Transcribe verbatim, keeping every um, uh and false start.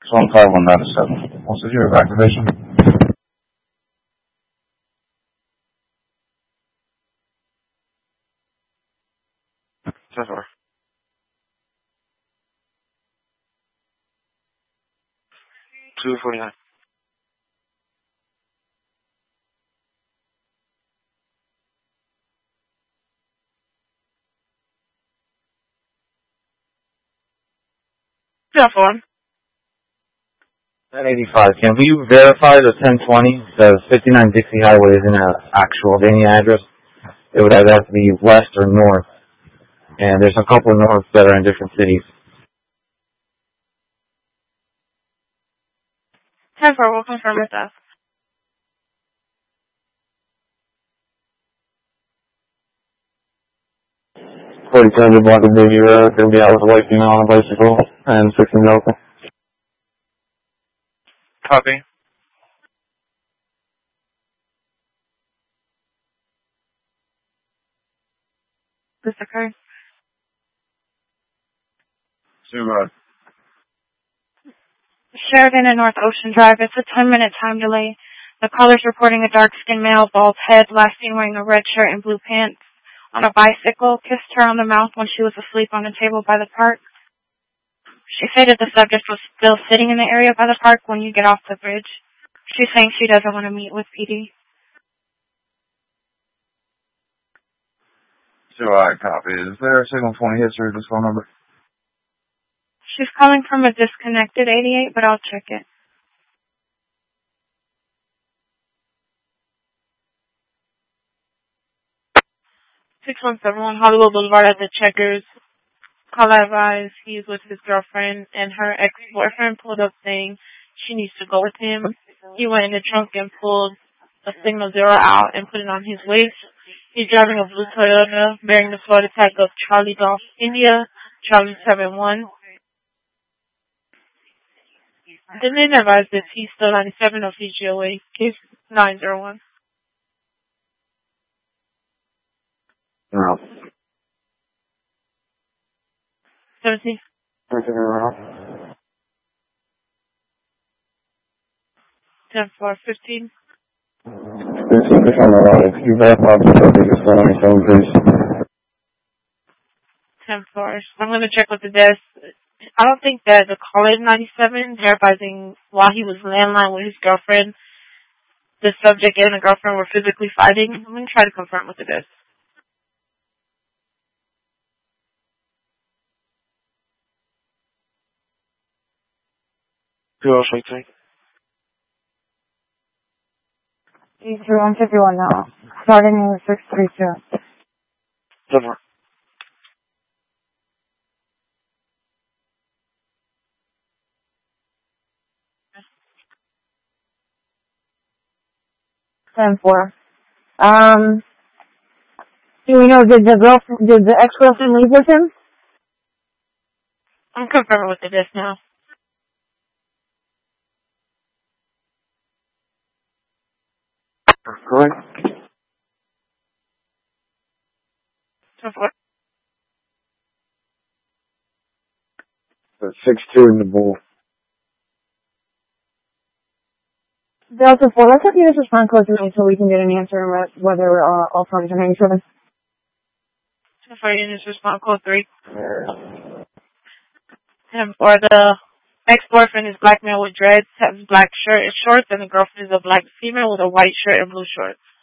one five one nine seven. What's the year of activation? So far. two forty-nine. Yeah, for ten eighty-five. Can we verify the ten twenty? The fifty-nine Dixie Highway isn't an actual any address. It would either have to be west or north. And there's a couple of north that are in different cities. ten four, we'll confirm with us. forty-seven to Blanca Baby Road. They'll be out with a white female on a bicycle and sixteen Delta. Copy. This occurred. Zero. Sheridan and North Ocean Drive. It's a ten minute time delay. The caller's reporting a dark-skinned male, bald head, last seen wearing a red shirt and blue pants, on a bicycle, kissed her on the mouth when she was asleep on a table by the park. She stated the subject was still sitting in the area by the park when you get off the bridge. She's saying she doesn't want to meet with P D. So I copy. Is there a signal twenty history of this phone number? She's calling from a disconnected eighty-eight, but I'll check it. six one seven one Hollywood Boulevard at the Checkers. Call advised he's with his girlfriend and her ex-boyfriend pulled up saying she needs to go with him. He went in the trunk and pulled a Signal Zero out and put it on his waist. He's driving a blue Toyota bearing the Florida tag of Charlie Golf India, Charlie seven one. The main advised is he's still ninety-seven of C G O A, case nine zero one. No. seventeen. ten four fifteen. You verify the subject is for ninety-seven, please. ten four. I'm going to check with the desk. I don't think that the caller is ninety-seven, verifying while he was landline with his girlfriend, the subject and the girlfriend were physically fighting. I'm going to try to confirm with the desk. Who else we take? D two one fifty-one now. Starting in six three two. Over. ten four. Um, do we know, did the girl, did the ex-girlfriend leave with him? I'm confirming with the desk now. Correct. ten four. six two in the bull. Delta four, let's have you just respond close to me so we can get an answer on whether uh, all parties are ninety-seven. ten four, units respond code three. ten four, the ex-boyfriend is black male with dreads, has black shirt and shorts, and the girlfriend is a black female with a white shirt and blue shorts.